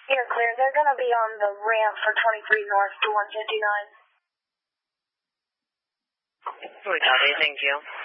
You're clear. They're going to be on the ramp for 23 north to 159. We copy. Thank you.